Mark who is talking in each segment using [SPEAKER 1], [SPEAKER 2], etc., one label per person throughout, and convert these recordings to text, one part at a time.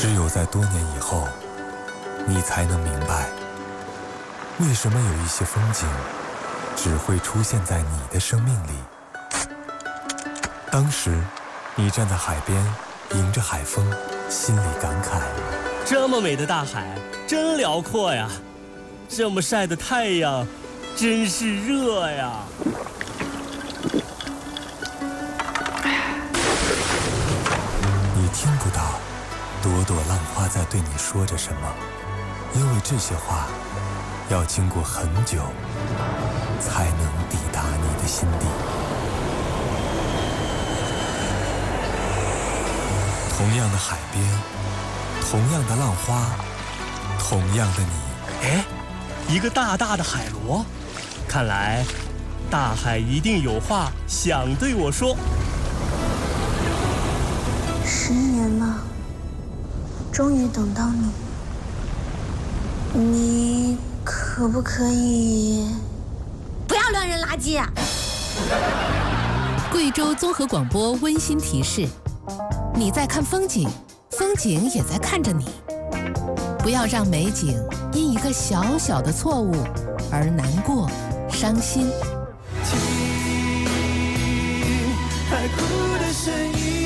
[SPEAKER 1] 只有在多年以后，你才能明白，为什么有一些风景只会出现在你的生命里。当时，你站在海边，迎着海风，心里感慨：
[SPEAKER 2] 这么美的大海，真辽阔呀！这么晒的太阳，真是热呀！
[SPEAKER 1] 你听不到朵朵浪花在对你说着什么，因为这些话要经过很久，才能抵达你的心底。同样的海边，同样的浪花，同样的你。
[SPEAKER 2] 哎，一个大大的海螺，看来大海一定有话想对我说。
[SPEAKER 3] 10年了，终于等到你。你可不可以不要乱扔垃圾啊？
[SPEAKER 4] 贵州综合广播温馨提示：你在看风景，风景也在看着你。不要让美景因一个小小的错误而难过、伤心。
[SPEAKER 5] 听海哭的声音。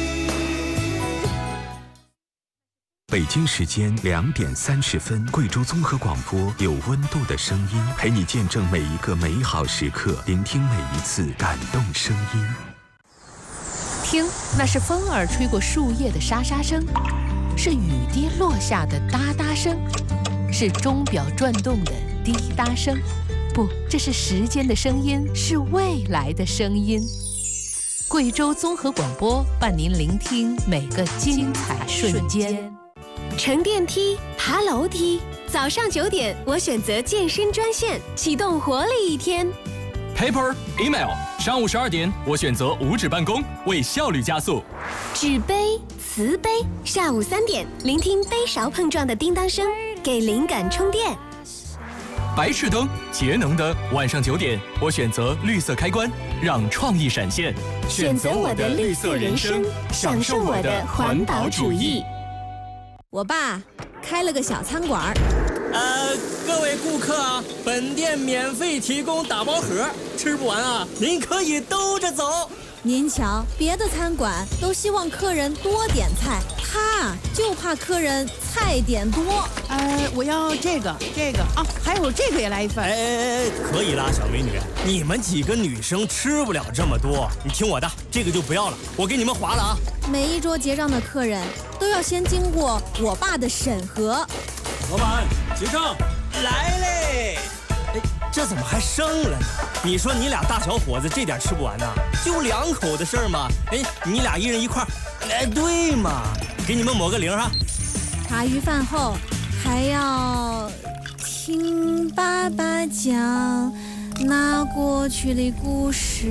[SPEAKER 6] 北京时间2点30分，贵州综合广播有温度的声音，陪你见证每一个美好时刻，聆听每一次感动声音。
[SPEAKER 4] 听，那是风儿吹过树叶的沙沙声，是雨滴落下的哒哒声，是钟表转动的滴答声。不，这是时间的声音，是未来的声音。贵州综合广播伴您聆听每个精彩瞬间。
[SPEAKER 7] 乘电梯，爬楼梯，早上9点，我选择健身专线，启动活力一天。
[SPEAKER 8] Paper, email， 上午12点，我选择无纸办公，为效率加速。
[SPEAKER 7] 纸杯、瓷杯，下午3点，聆听杯勺碰撞的叮当声，给灵感充电。
[SPEAKER 8] 白炽灯，节能灯，晚上9点，我选择绿色开关，让创意闪现。
[SPEAKER 7] 选择我的绿色人生，享受我的环保主义。
[SPEAKER 9] 我爸开了个小餐馆。
[SPEAKER 2] 各位顾客啊，本店免费提供打包盒，吃不完啊，您可以兜着走。
[SPEAKER 9] 您瞧，别的餐馆都希望客人多点菜，他就怕客人菜点多。
[SPEAKER 10] 我要这个啊，还有这个也来一份。
[SPEAKER 2] 可以啦，小美女，你们几个女生吃不了这么多，你听我的，这个就不要了，我给你们划了啊。
[SPEAKER 9] 每一桌结账的客人都要先经过我爸的审核。
[SPEAKER 2] 老板，结账来嘞！这怎么还剩了呢？你说你俩大小伙子这点吃不完呐？就2口的事儿嘛。你俩一人1块。对嘛，给你们抹个0哈。
[SPEAKER 9] 茶余饭后还要听爸爸讲那过去的故事。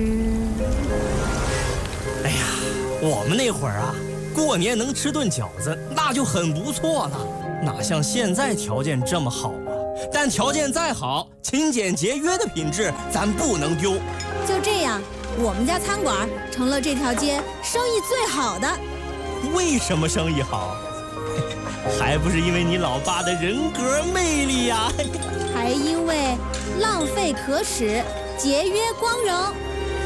[SPEAKER 2] 哎呀，我们那会儿啊，过年能吃顿饺子那就很不错了，哪像现在条件这么好啊？但条件再好，勤俭节约的品质咱不能丢。
[SPEAKER 9] 就这样，我们家餐馆成了这条街生意最好的。
[SPEAKER 2] 为什么生意好？还不是因为你老爸的人格魅力呀！
[SPEAKER 9] 还因为浪费可耻，节约光荣。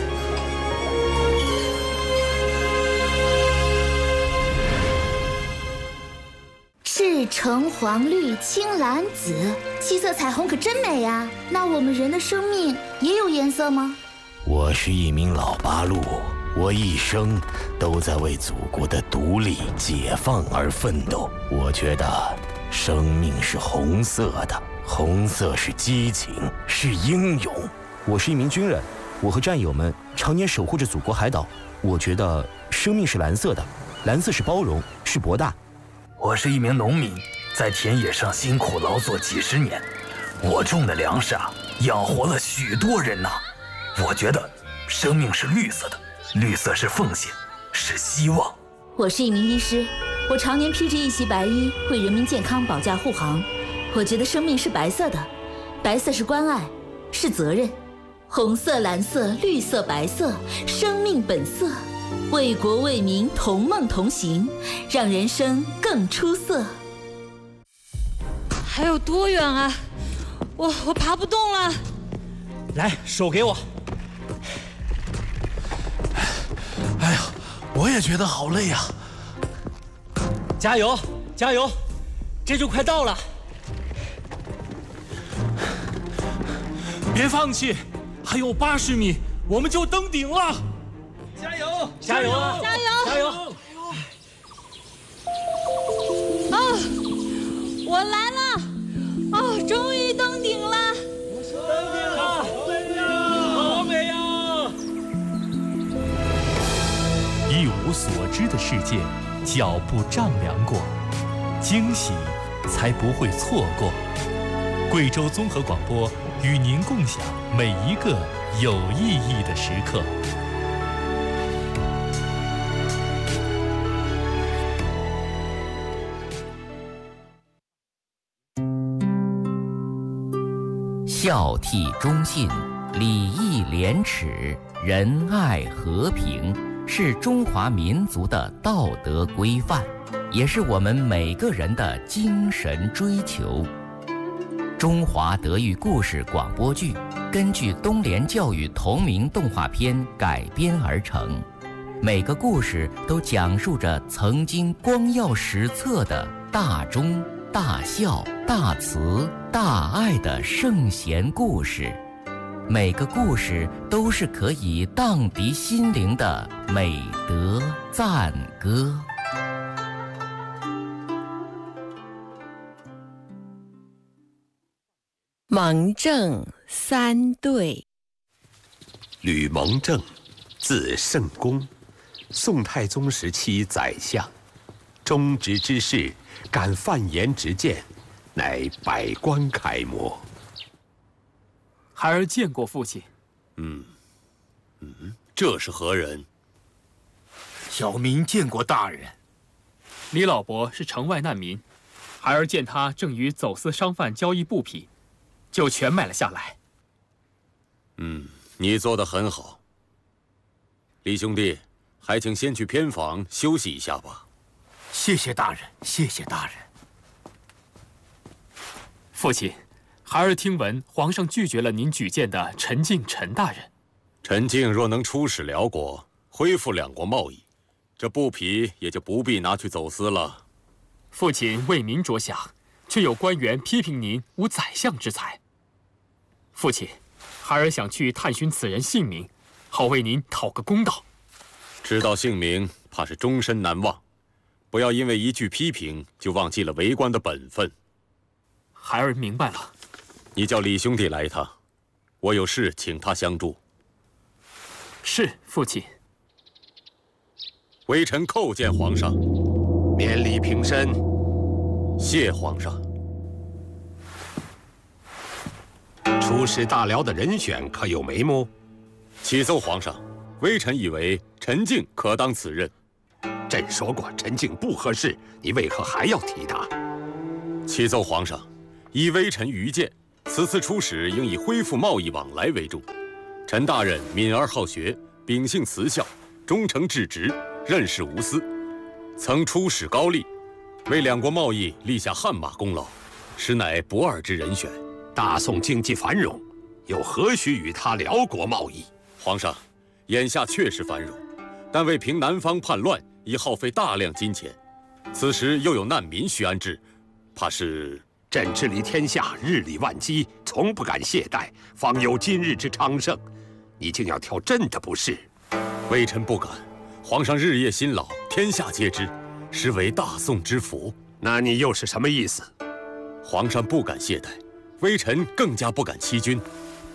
[SPEAKER 3] 是橙黄绿青蓝紫，7色彩虹可真美呀！那我们人的生命也有颜色吗？
[SPEAKER 11] 我是一名老八路，我一生都在为祖国的独立解放而奋斗。我觉得生命是红色的，红色是激情，是英勇。
[SPEAKER 12] 我是一名军人，我和战友们常年守护着祖国海岛。我觉得生命是蓝色的，蓝色是包容，是博大。
[SPEAKER 13] 我是一名农民，在田野上辛苦劳作几10年，我种的粮食啊，养活了许多人呐。我觉得生命是绿色的，绿色是奉献，是希望。
[SPEAKER 3] 我是一名医师，我常年披着一袭白衣，为人民健康保驾护航。我觉得生命是白色的，白色是关爱，是责任。红色、蓝色、绿色、白色，生命本色， 为国为民同梦同行，让人生更出色。
[SPEAKER 9] 还有多远啊？我爬不动了。
[SPEAKER 2] 来，手给我。
[SPEAKER 14] 哎呀，我也觉得好累呀！
[SPEAKER 2] 加油，加油，这就快到了。
[SPEAKER 14] 别放弃，还有80米，我们就登顶了！
[SPEAKER 2] 加油，加油啊！
[SPEAKER 9] 加油，
[SPEAKER 2] 加油！
[SPEAKER 9] 啊，我来了！哦，终于登顶了！
[SPEAKER 2] 登顶了，好美呀！
[SPEAKER 1] 一无所知的世界，脚步丈量过，惊喜才不会错过。贵州综合广播与您共享每一个有意义的时刻。
[SPEAKER 15] 孝悌忠信、礼义廉耻、仁爱和平，是中华民族的道德规范，也是我们每个人的精神追求。中华德育故事广播剧根据东联教育同名动画片改编而成，每个故事都讲述着曾经光耀史册的大忠、大孝、大慈、大爱的圣贤故事，每个故事都是可以荡涤心灵的美德赞歌。
[SPEAKER 4] 蒙正三对。
[SPEAKER 16] 吕蒙正，字圣公，宋太宗时期宰相，忠直之士，敢犯言直谏，乃百官楷模。
[SPEAKER 8] 孩儿见过父亲。
[SPEAKER 16] 这是何人？
[SPEAKER 14] 小民见过大人。
[SPEAKER 8] 李老伯是城外难民，孩儿见他正与走私商贩交易布匹，就全买了下来。
[SPEAKER 16] 你做得很好。李兄弟，还请先去偏房休息一下吧。
[SPEAKER 14] 谢谢大人，谢谢大人。
[SPEAKER 8] 父亲，孩儿听闻皇上拒绝了您举荐的陈敬陈大人。
[SPEAKER 16] 陈敬若能出使辽国，恢复两国贸易，这布匹也就不必拿去走私了。
[SPEAKER 8] 父亲为民着想，却有官员批评您无宰相之才。父亲，孩儿想去探寻此人姓名，好为您讨个公道。
[SPEAKER 16] 知道姓名，怕是终身难忘。不要因为一句批评就忘记了为官的本分。
[SPEAKER 8] 孩儿明白了。
[SPEAKER 16] 你叫李兄弟来一趟，我有事请他相助。
[SPEAKER 8] 是，父亲。
[SPEAKER 16] 微臣叩见皇上，免礼平身。谢皇上。出使大辽的人选可有眉目？启奏皇上，微臣以为陈敬可当此任。朕说过陈敬不合适，你为何还要提他？启奏皇上，依微臣愚见，此次出使应以恢复贸易往来为重。陈大人敏而好学，秉性慈孝，忠诚至直，任事无私，曾出使高丽，为两国贸易立下汗马功劳，实乃不二之人选。大宋经济繁荣，又何须与他辽国贸易？皇上，眼下确实繁荣，但为平南方叛乱，已耗费大量金钱。此时又有难民需安置，怕是……朕治理天下，日理万机，从不敢懈怠，方有今日之昌盛。你竟要挑朕的不是？微臣不敢。皇上日夜辛劳，天下皆知，实为大宋之福。那你又是什么意思？皇上不敢懈怠，微臣更加不敢欺君。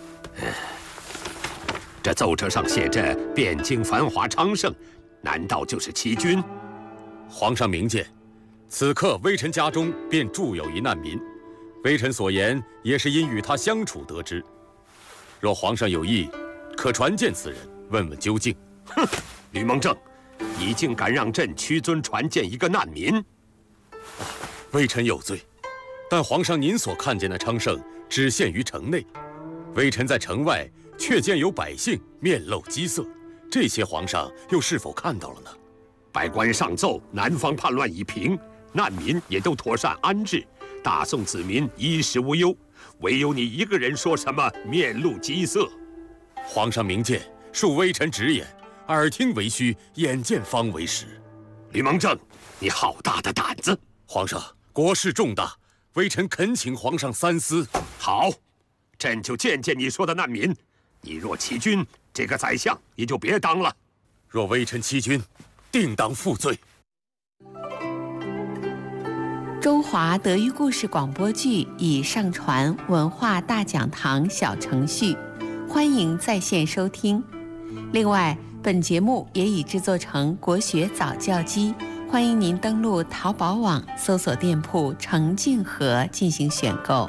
[SPEAKER 16] 这奏折上写着汴京繁华昌盛，难道就是欺君？皇上明鉴，此刻微臣家中便住有一难民，微臣所言也是因与他相处得知。若皇上有意，可传见此人，问问究竟。哼，吕蒙正，你竟敢让朕屈尊传见一个难民？微臣有罪，但皇上您所看见的昌盛只限于城内，微臣在城外却见有百姓面露饥色， 这些皇上又是否看到了呢？
[SPEAKER 17] 百官上奏，南方叛乱已平，难民也都妥善安置，大宋子民衣食无忧，唯有你一个人说什么面露饥色。
[SPEAKER 16] 皇上明鉴，恕微臣直言，耳听为虚，眼见方为实。
[SPEAKER 17] 吕蒙正，你好大的胆子！
[SPEAKER 16] 皇上，国事重大，微臣恳请皇上三思。
[SPEAKER 17] 好，朕就见见你说的难民。你若欺君，这个宰相也就别当了。
[SPEAKER 16] 若微臣欺君，定当负罪。
[SPEAKER 4] 中华德育故事广播剧已上传文化大讲堂小程序，欢迎在线收听。另外，本节目也已制作成国学早教机，欢迎您登录淘宝网搜索店铺程静和进行选购。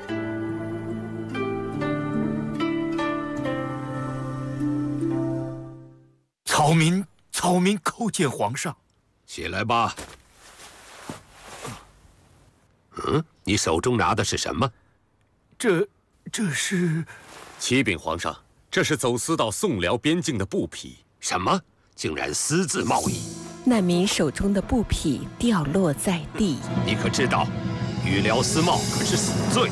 [SPEAKER 14] 草民叩见皇上。
[SPEAKER 17] 起来吧。你手中拿的是什么？
[SPEAKER 14] 这是……
[SPEAKER 16] 启禀皇上，这是走私到宋辽边境的布匹。
[SPEAKER 17] 什么？竟然私自贸易！
[SPEAKER 7] 难民手中的布匹掉落在地。
[SPEAKER 17] 你可知道，与辽私贸可是死罪。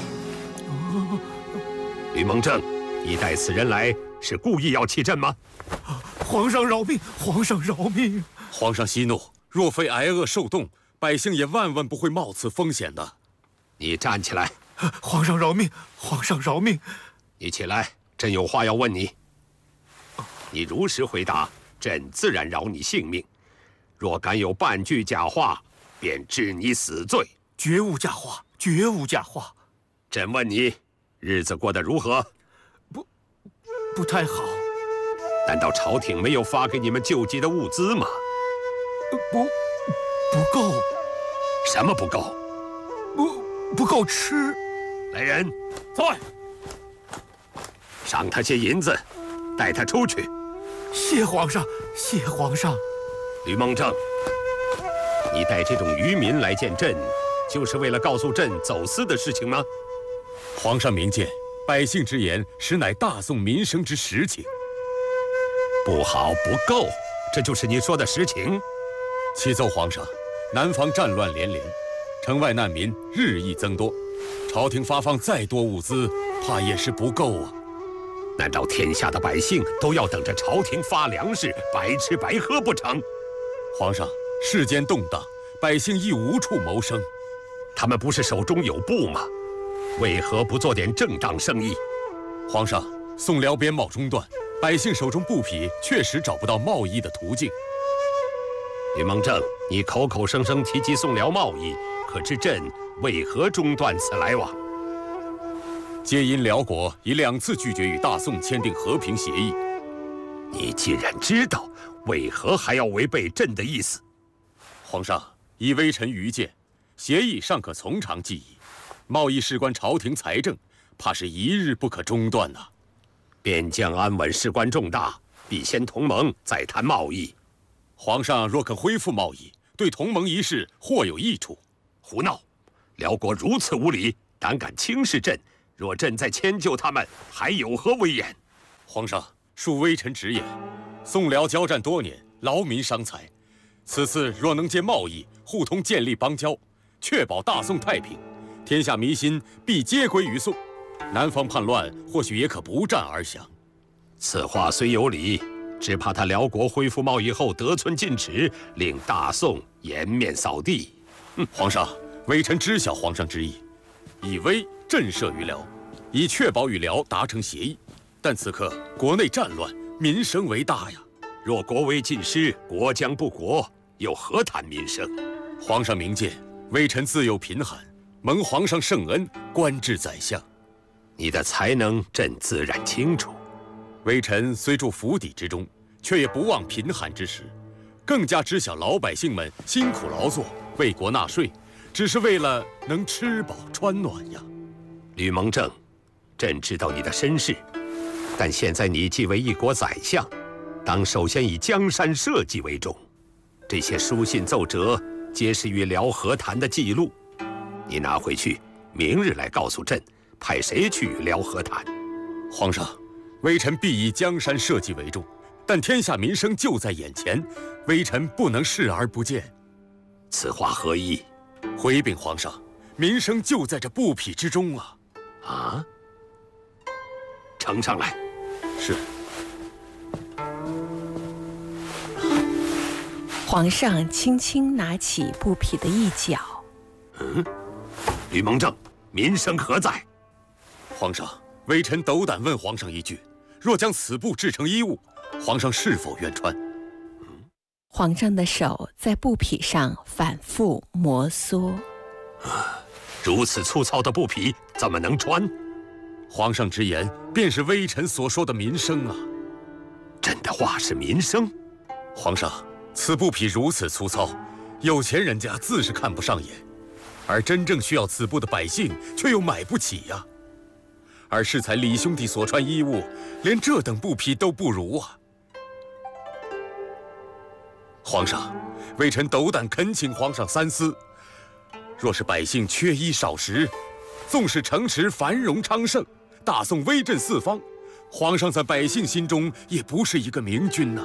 [SPEAKER 17] 吕蒙正，你带此人来是故意要弃朕吗？
[SPEAKER 14] 皇上饶命！皇上饶命！
[SPEAKER 16] 皇上息怒，若非挨饿受冻，百姓也万万不会冒此风险的。
[SPEAKER 17] 你站起来！
[SPEAKER 14] 皇上饶命！皇上饶命！
[SPEAKER 17] 你起来，朕有话要问你。你如实回答，朕自然饶你性命；若敢有半句假话，便治你死罪。
[SPEAKER 14] 绝无假话，绝无假话。
[SPEAKER 17] 朕问你，日子过得如何？
[SPEAKER 14] 不太好。
[SPEAKER 17] 难道朝廷没有发给你们救济的物资吗？
[SPEAKER 14] 不够。
[SPEAKER 17] 什么不够？
[SPEAKER 14] 不够吃。
[SPEAKER 17] 来人，
[SPEAKER 16] 在。
[SPEAKER 17] 赏他些银子，带他出去。
[SPEAKER 14] 谢皇上，谢皇上。
[SPEAKER 17] 吕蒙正，你带这种渔民来见朕，就是为了告诉朕走私的事情吗？
[SPEAKER 16] 皇上明鉴，百姓之言实乃大宋民生之实情。
[SPEAKER 17] 不好，不够，这就是你说的实情。
[SPEAKER 16] 启奏皇上，南方战乱连连，城外难民日益增多，朝廷发放再多物资，怕也是不够啊。
[SPEAKER 17] 难道天下的百姓都要等着朝廷发粮食白吃白喝不成？
[SPEAKER 16] 皇上，世间动荡，百姓亦无处谋生，
[SPEAKER 17] 他们不是手中有布吗？为何不做点正当生意？
[SPEAKER 16] 皇上，宋辽边贸中断，百姓手中布匹确实找不到贸易的途径。
[SPEAKER 17] 吕蒙正，你口口声声提及宋辽贸易，可知朕为何中断此来往？
[SPEAKER 16] 皆因辽国已2次拒绝与大宋签订和平协议。
[SPEAKER 17] 你既然知道，为何还要违背朕的意思？
[SPEAKER 16] 皇上，以微臣愚见，协议尚可从长计议，贸易事关朝廷财政，怕是一日不可中断呐。
[SPEAKER 17] 边疆安稳事关重大，必先同盟，再谈贸易。
[SPEAKER 16] 皇上若肯恢复贸易，对同盟一事或有益处。
[SPEAKER 17] 胡闹！辽国如此无礼，胆敢轻视朕，若朕再迁就他们，还有何威严？
[SPEAKER 16] 皇上，恕微臣直言，宋辽交战多年，劳民伤财，此次若能借贸易互通，建立邦交，确保大宋太平，天下民心必皆归于宋，南方叛乱或许也可不战而降。
[SPEAKER 17] 此话虽有理，只怕他辽国恢复贸易后得寸进尺，令大宋颜面扫地。
[SPEAKER 16] 皇上，微臣知晓皇上之意，以威震慑于辽，以确保与辽达成协议。但此刻国内战乱，民生为大呀。
[SPEAKER 17] 若国威尽失，国将不国，又何谈民生？
[SPEAKER 16] 皇上明鉴，微臣自幼贫寒，蒙皇上圣恩，官至宰相。
[SPEAKER 17] 你的才能，朕自然清楚。
[SPEAKER 16] 微臣虽住府邸之中，却也不忘贫寒之时，更加知晓老百姓们辛苦劳作，为国纳税，只是为了能吃饱穿暖呀。
[SPEAKER 17] 吕蒙正，朕知道你的身世，但现在你既为一国宰相，当首先以江山社稷为重。这些书信奏折皆是与辽和谈的记录，你拿回去，明日来告诉朕，派谁去与辽和谈。
[SPEAKER 16] 皇上，微臣必以江山社稷为重， 但天下民生就在眼前，微臣不能视而不见。
[SPEAKER 17] 此话何意？
[SPEAKER 16] 回禀皇上，民生就在这布匹之中啊！
[SPEAKER 17] 啊！呈上来。
[SPEAKER 16] 是。
[SPEAKER 18] 皇上轻轻拿起布匹的一角。
[SPEAKER 17] 吕蒙正，民生何在？
[SPEAKER 16] 皇上，微臣斗胆问皇上一句：若将此布制成衣物，皇上是否愿穿？
[SPEAKER 18] 皇上的手在布匹上反复摩挲。
[SPEAKER 17] 如此粗糙的布匹怎么能穿？
[SPEAKER 16] 皇上之言，便是微臣所说的民生啊！
[SPEAKER 17] 朕的话是民生？
[SPEAKER 16] 皇上，此布匹如此粗糙，有钱人家自是看不上眼，而真正需要此布的百姓却又买不起呀。而适才李兄弟所穿衣物，连这等布匹都不如啊！皇上，微臣斗胆恳请皇上三思。若是百姓缺衣少食，纵使城池繁荣昌盛，大宋威震四方，皇上在百姓心中也不是一个明君呐。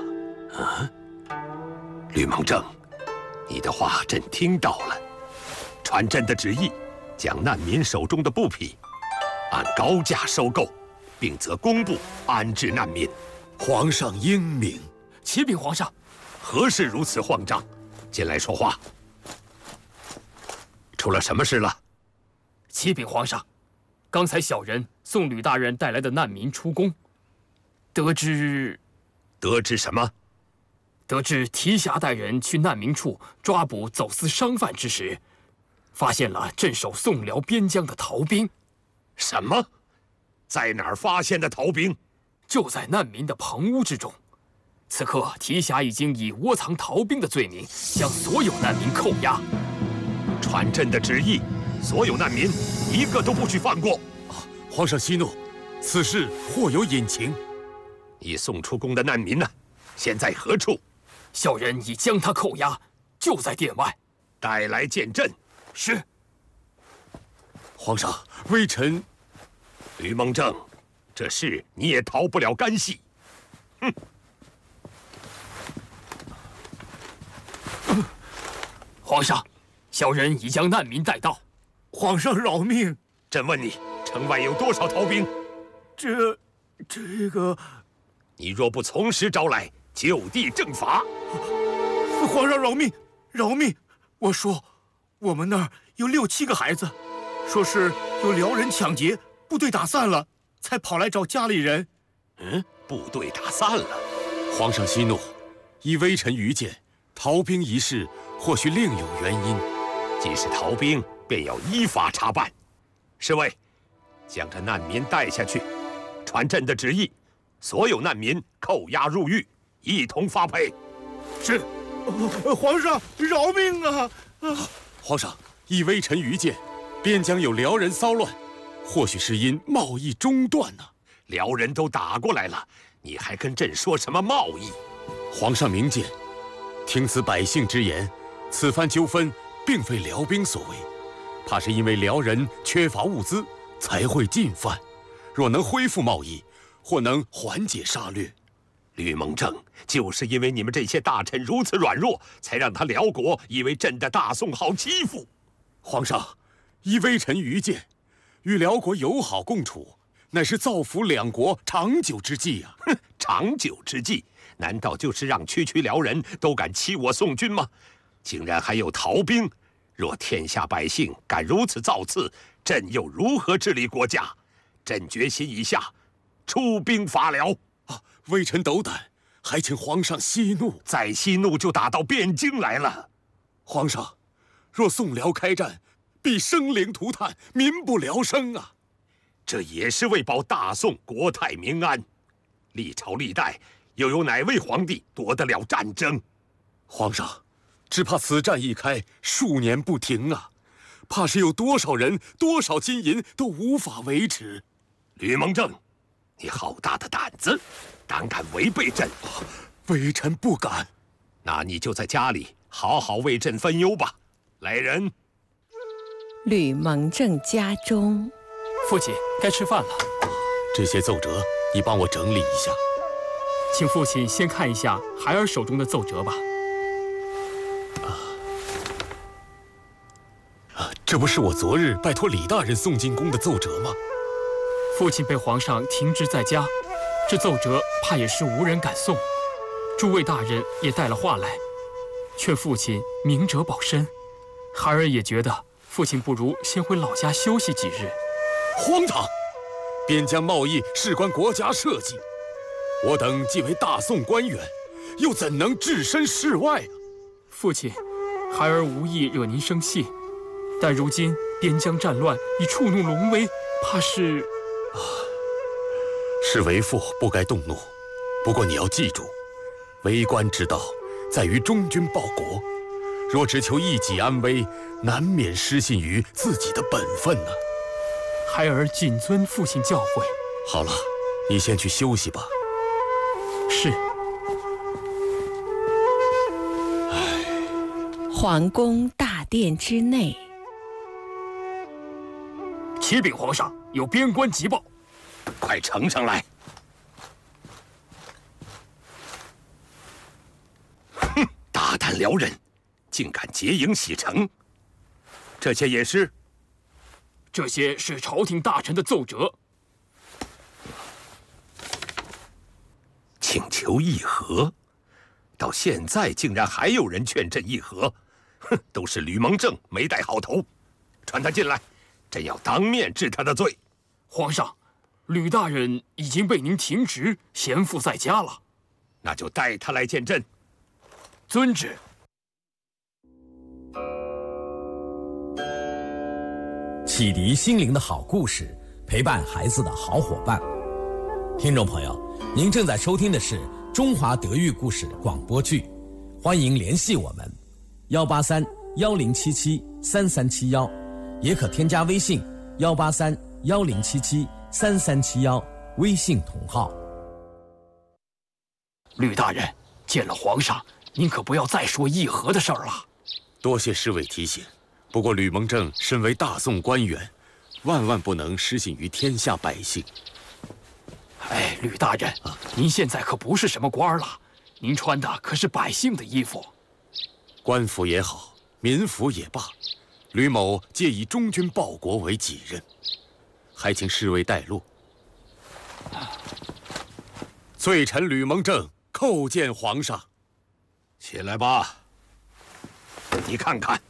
[SPEAKER 17] 吕蒙正，你的话朕听到了。传朕的旨意，将难民手中的布匹按高价收购，并择公布安置难民。
[SPEAKER 16] 皇上英明。
[SPEAKER 8] 启禀皇上。
[SPEAKER 17] 何事如此慌张？进来说话。出了什么事了？
[SPEAKER 8] 启禀皇上，刚才小人送吕大人带来的难民出宫，得知
[SPEAKER 17] 什么？
[SPEAKER 8] 得知提辖带人去难民处抓捕走私商贩之时，发现了镇守宋辽边疆的逃兵。
[SPEAKER 17] 什么？在哪儿发现的逃兵？
[SPEAKER 8] 就在难民的棚屋之中。此刻提辖已经以窝藏逃兵的罪名，将所有难民扣押。
[SPEAKER 17] 传朕的旨意，所有难民一个都不许放过。
[SPEAKER 16] 皇上息怒，此事或有隐情。
[SPEAKER 17] 你送出宫的难民呢？现在何处？
[SPEAKER 8] 小人已将他扣押，就在殿外。
[SPEAKER 17] 带来见朕。
[SPEAKER 8] 是。
[SPEAKER 16] 皇上，微臣
[SPEAKER 17] 吕蒙正，这事你也逃不了干系。哼！
[SPEAKER 8] 皇上，小人已将难民带到。
[SPEAKER 13] 皇上饶命！
[SPEAKER 17] 朕问你，城外有多少逃兵？
[SPEAKER 13] 这个，
[SPEAKER 17] 你若不从实招来，就地正法。
[SPEAKER 13] 皇上饶命！饶命！我说，我们那儿有6、7个孩子，说是有辽人抢劫，部队打散了，才跑来找家里人。
[SPEAKER 17] 部队打散了。
[SPEAKER 16] 皇上息怒，依微臣愚见，逃兵一事或许另有原因。
[SPEAKER 17] 既是逃兵，便要依法查办。侍卫，将这难民带下去。传朕的旨意，所有难民扣押入狱，一同发配。
[SPEAKER 13] 是。皇上饶命啊！
[SPEAKER 16] 皇上，依微臣愚见，边疆有辽人骚乱，或许是因贸易中断呢。
[SPEAKER 17] 辽人都打过来了，你还跟朕说什么贸易？
[SPEAKER 16] 皇上明鉴，听此百姓之言，此番纠纷并非辽兵所为，怕是因为辽人缺乏物资才会进犯。若能恢复贸易，或能缓解杀掠。
[SPEAKER 17] 吕蒙正，就是因为你们这些大臣如此软弱，才让他辽国以为朕的大宋好欺负。
[SPEAKER 16] 皇上，依微臣愚见，与辽国友好共处，乃是造福两国长久之计啊！
[SPEAKER 17] 哼，长久之计，难道就是让区区辽人都敢欺我宋军吗？竟然还有逃兵！若天下百姓敢如此造次，朕又如何治理国家？朕决心以下，出兵伐辽。
[SPEAKER 16] 微臣斗胆，还请皇上息怒。
[SPEAKER 17] 再息怒就打到汴京来了。
[SPEAKER 16] 皇上，若宋辽开战，必生灵涂炭，民不聊生啊！
[SPEAKER 17] 这也是为保大宋国泰民安。历朝历代，又有哪位皇帝夺得了战争？
[SPEAKER 16] 皇上，只怕此战一开，数年不停啊！怕是有多少人、多少金银都无法维持。
[SPEAKER 17] 吕蒙正，你好大的胆子，胆敢违背朕！
[SPEAKER 16] 微臣不敢。
[SPEAKER 17] 那你就在家里好好为朕分忧吧。来人！
[SPEAKER 18] 吕蒙正家中，
[SPEAKER 8] 父亲该吃饭了。
[SPEAKER 16] 这些奏折你帮我整理一下。
[SPEAKER 8] 请父亲先看一下孩儿手中的奏折吧。
[SPEAKER 16] 这不是我昨日拜托李大人送进宫的奏折吗？
[SPEAKER 8] 父亲被皇上停职在家，这奏折怕也是无人敢送。诸位大人也带了话来，劝父亲明哲保身。孩儿也觉得父亲不如先回老家休息几日。
[SPEAKER 16] 荒唐！边疆贸易事关国家社稷，我等既为大宋官员，又怎能置身事外啊？
[SPEAKER 8] 父亲，孩儿无意惹您生气，但如今边疆战乱已触怒龙威，怕是……
[SPEAKER 16] 是为父不该动怒，不过你要记住，为官之道在于忠君报国，若只求一己安危，难免失信于自己的本分呢。
[SPEAKER 8] 孩儿谨遵父亲教诲。
[SPEAKER 16] 好了，你先去休息吧。
[SPEAKER 8] 是。
[SPEAKER 18] 皇宫大殿之内，
[SPEAKER 8] 启禀皇上，有边关急报。
[SPEAKER 17] 快呈上来。哼，大胆辽人，竟敢劫营洗城！这些也是？
[SPEAKER 8] 这些是朝廷大臣的奏折，
[SPEAKER 17] 请求议和。到现在竟然还有人劝朕议和，哼，都是吕蒙正没带好头。传他进来，朕要当面治他的罪。
[SPEAKER 8] 皇上，吕大人已经被您停职，闲赋在家了。
[SPEAKER 17] 那就带他来见朕。
[SPEAKER 8] 遵旨。
[SPEAKER 19] 启迪心灵的好故事，陪伴孩子的好伙伴。听众朋友，您正在收听的是中华德育故事广播剧，欢迎联系我们183-1077-3371，也可添加微信183-1077-3371，微信同号。
[SPEAKER 8] 吕大人，见了皇上，您可不要再说议和的事儿了。
[SPEAKER 16] 多谢侍卫提醒。不过吕蒙正身为大宋官员，万万不能失信于天下百姓。
[SPEAKER 8] 哎，吕大人，您现在可不是什么官了，您穿的可是百姓的衣服。
[SPEAKER 16] 官服也好，民服也罢，吕某皆以忠君报国为己任，还请侍卫带路。罪臣吕蒙正叩见皇上。
[SPEAKER 17] 起来吧，你看看。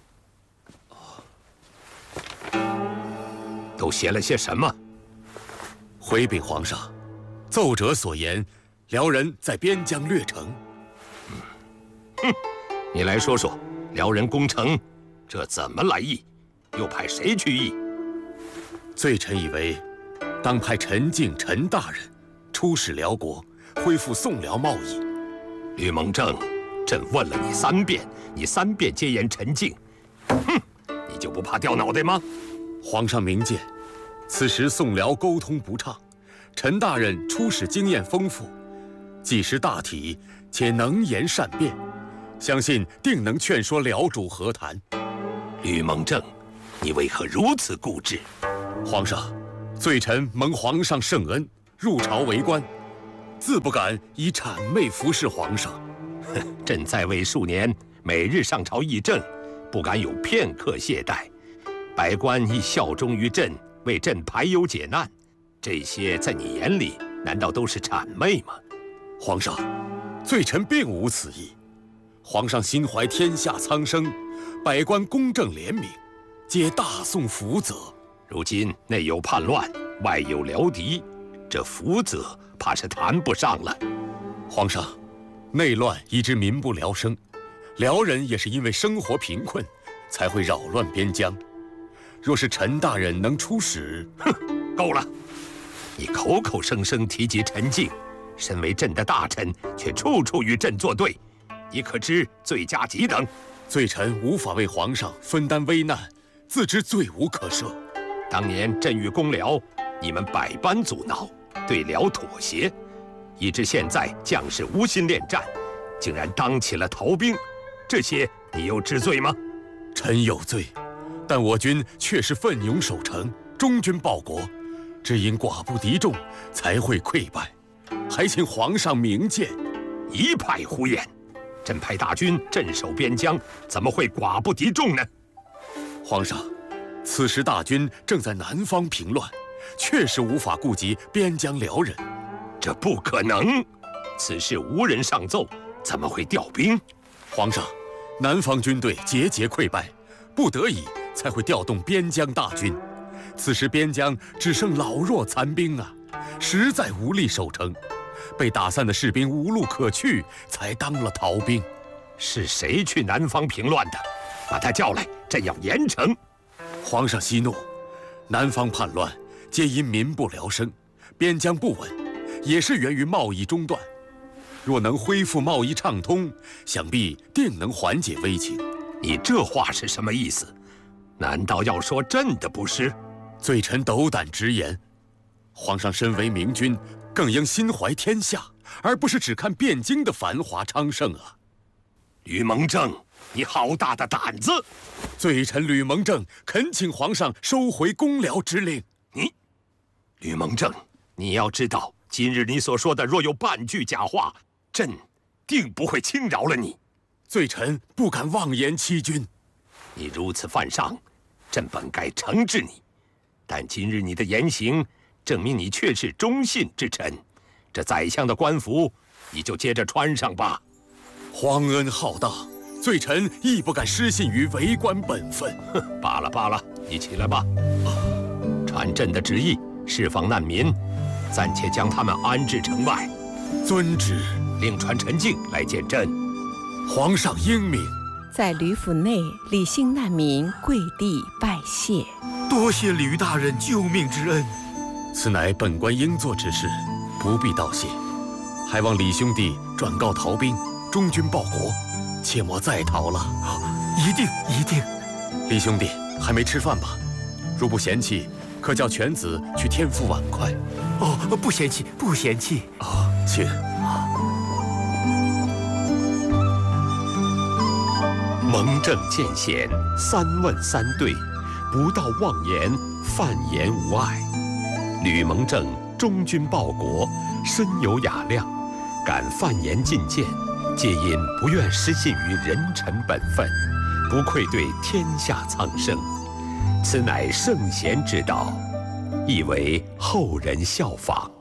[SPEAKER 17] 都写了些什么？
[SPEAKER 16] 回禀皇上，奏折所言，辽人在边疆掠城。
[SPEAKER 17] 哼，你来说说，辽人攻城，这怎么来议？又派谁去议？
[SPEAKER 16] 罪臣以为，当派陈敬陈大人出使辽国，恢复宋辽贸易。
[SPEAKER 17] 吕蒙正，朕问了你3遍，你3遍皆言陈敬。哼，你就不怕掉脑袋吗？
[SPEAKER 16] 皇上明鉴，此时宋辽沟通不畅，陈大人出使经验丰富，既识大体，且能言善辩，相信定能劝说辽主和谈。
[SPEAKER 17] 吕蒙正，你为何如此固执？
[SPEAKER 16] 皇上，罪臣蒙皇上圣恩，入朝为官，自不敢以谄媚服侍皇上。
[SPEAKER 17] 朕在位数年，每日上朝议政，不敢有片刻懈怠。百官亦效忠于朕，为朕排忧解难，这些在你眼里难道都是谄媚吗？
[SPEAKER 16] 皇上，罪臣并无此意。皇上心怀天下苍生，百官公正廉明，皆大宋福泽。
[SPEAKER 17] 如今内有叛乱，外有辽敌，这福泽怕是谈不上了。
[SPEAKER 16] 皇上，内乱以致民不聊生，辽人也是因为生活贫困，才会扰乱边疆。若是陈大人能出使，
[SPEAKER 17] 哼，够了！你口口声声提及陈敬，身为朕的大臣，却处处与朕作对，你可知罪加几等？
[SPEAKER 16] 罪臣无法为皇上分担危难，自知罪无可赦。
[SPEAKER 17] 当年朕与公辽，你们百般阻挠，对辽妥协，以致现在将士无心恋战，竟然当起了逃兵，这些你又知罪吗？
[SPEAKER 16] 臣有罪。但我军确实奋勇守城，忠君报国，只因寡不敌众，才会溃败。 还请皇上明鉴。
[SPEAKER 17] 一派胡言！朕派大军镇守边疆，怎么会寡不敌众呢？
[SPEAKER 16] 皇上，此时大军正在南方平乱，确实无法顾及边疆辽人。
[SPEAKER 17] 这不可能！此事无人上奏，怎么会调兵？
[SPEAKER 16] 皇上，南方军队节节溃败，不得已才会调动边疆大军。此时边疆只剩老弱残兵啊，实在无力守城。被打散的士兵无路可去，才当了逃兵。
[SPEAKER 17] 是谁去南方平乱的？把他叫来，朕要严惩。
[SPEAKER 16] 皇上息怒，南方叛乱皆因民不聊生，边疆不稳，也是源于贸易中断。若能恢复贸易畅通，想必定能缓解危情。
[SPEAKER 17] 你这话是什么意思？难道要说朕的不是？
[SPEAKER 16] 罪臣斗胆直言，皇上身为明君，更应心怀天下，而不是只看汴京的繁华昌盛啊！
[SPEAKER 17] 吕蒙正，你好大的胆子！
[SPEAKER 16] 罪臣吕蒙正恳请皇上收回公辽之令。
[SPEAKER 17] 吕蒙正，你要知道，今日你所说的若有半句假话，朕定不会轻饶了你。
[SPEAKER 16] 罪臣不敢妄言欺君。
[SPEAKER 17] 你如此犯上，朕本该惩治你，但今日你的言行证明你确是忠信之臣，这宰相的官服你就接着穿上吧。
[SPEAKER 16] 皇恩浩大，罪臣亦不敢失信于为官本分。
[SPEAKER 17] 罢了罢了，你起来吧。传朕的旨意，释放难民，暂且将他们安置城外。
[SPEAKER 16] 遵旨。
[SPEAKER 17] 令传陈静来见朕。
[SPEAKER 16] 皇上英明。
[SPEAKER 18] 在吕府内，李姓难民跪地拜谢，
[SPEAKER 1] 多谢吕大人救命之恩。
[SPEAKER 16] 此乃本官应做之事，不必道谢。还望李兄弟转告逃兵，忠君报国，切莫再逃了。
[SPEAKER 1] 一定一定。
[SPEAKER 16] 李兄弟还没吃饭吧？如不嫌弃，可叫犬子去添副碗筷。
[SPEAKER 1] 哦，不嫌弃，不嫌弃。
[SPEAKER 16] 请。
[SPEAKER 17] 蒙正见贤，三问三对，不到妄言，犯言无碍。吕蒙正忠君报国，身有雅量，敢犯言进谏，皆因不愿失信于人臣本分，不愧对天下苍生。此乃圣贤之道，亦为后人效仿。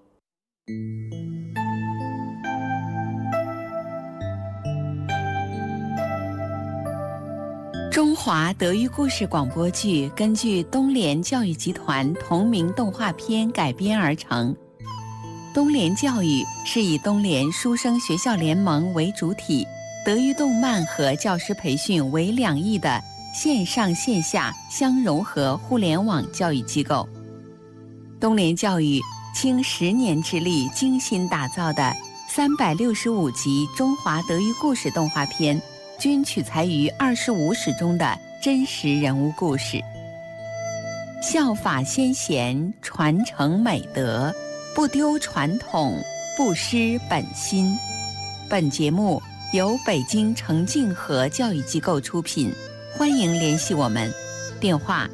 [SPEAKER 18] 中华德育故事广播剧根据东联教育集团同名动画片改编而成。东联教育是以东联书生学校联盟为主体，德育动漫和教师培训为两翼的线上线下相融合互联网教育机构。东联教育倾10年之力精心打造的365集中华德育故事动画片，均取材于25史中的真实人物故事，效法先贤，传承美德，不丢传统，不失本心。本节目由北京程静和教育机构出品，欢迎联系我们，电话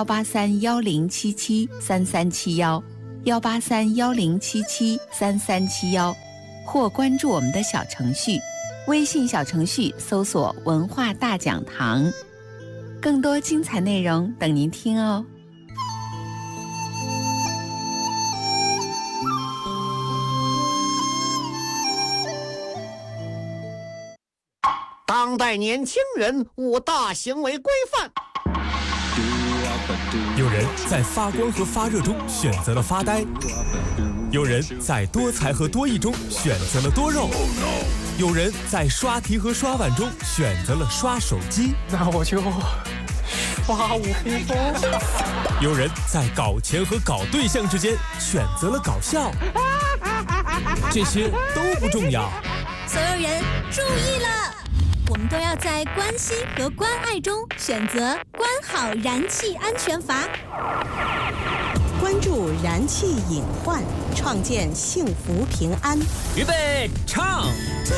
[SPEAKER 18] 18310773371，18310773371，或关注我们的小程序。微信小程序搜索“文化大讲堂”，更多精彩内容等您听哦。
[SPEAKER 20] 当代年轻人5大行为规范。
[SPEAKER 1] 有人在发光和发热中选择了发呆，有人在多才和多艺中选择了多肉，有人在刷题和刷碗中选择了刷手机，
[SPEAKER 8] 那我就刷5分钟。
[SPEAKER 1] 有人在搞钱和搞对象之间选择了搞笑，这些都不重要。
[SPEAKER 9] 所有人注意了，我们都要在关心和关爱中选择关好燃气安全阀，
[SPEAKER 21] 关注燃气隐患，创建幸福平安。
[SPEAKER 19] 预备，唱。